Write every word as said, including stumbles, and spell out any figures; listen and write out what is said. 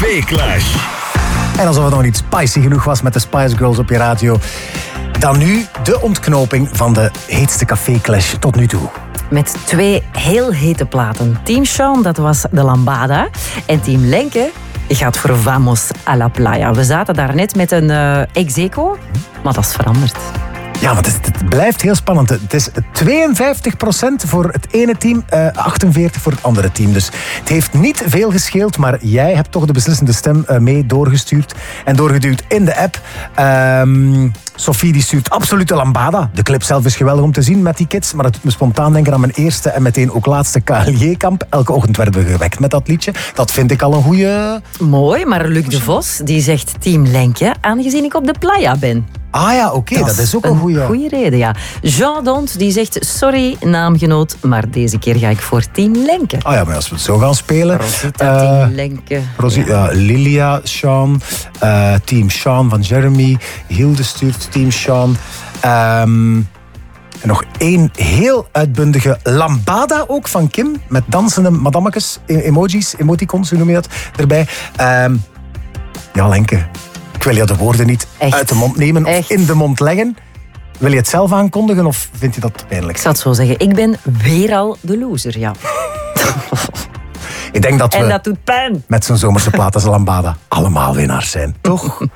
Café Clash. En alsof het nog niet spicy genoeg was met de Spice Girls op je radio, dan nu de ontknoping van de heetste Café Clash tot nu toe. Met twee heel hete platen. Team Sean, dat was de Lambada. En Team Lenke gaat voor Vamos a la Playa. We zaten daar net met een uh, ex-aequo, maar dat is veranderd. Ja, want het, het blijft heel spannend. Het is tweeënvijftig procent voor het ene team, uh, achtenveertig procent voor het andere team. Dus het heeft niet veel gescheeld, maar jij hebt toch de beslissende stem uh, mee doorgestuurd en doorgeduwd in de app. Um, Sophie die stuurt absoluut de Lambada. De clip zelf is geweldig om te zien met die kids, maar het doet me spontaan denken aan mijn eerste en meteen ook laatste K L J-kamp. Elke ochtend werden we gewekt met dat liedje. Dat vind ik al een goede... Mooi, maar Luc de Vos die zegt Team Lenke, aangezien ik op de playa ben. Ah ja, oké, okay, dat, dat is ook een goede... goede reden, ja. Jean Dont die zegt, sorry naamgenoot, maar deze keer ga ik voor Team Lenke. Ah ja, maar als we het zo gaan spelen... Rosita, uh, Team Lenke. Rosita, ja. Lilia, Sean, uh, Team Sean van Jeremy, Hilde stuurt Team Sean. Um, en nog één heel uitbundige Lambada ook van Kim, met dansende madammekes, emojis, emoticons, hoe noem je dat, erbij. Um, ja, Lenke... Ik wil je de woorden niet Echt? uit de mond nemen of Echt? in de mond leggen. Wil je het zelf aankondigen of vind je dat pijnlijk? Ik zal het zo zeggen, ik ben weer al de loser, ja. Ik denk dat we en dat doet pijn. met zo'n zomerse plaat als Lambada allemaal winnaars zijn. Toch?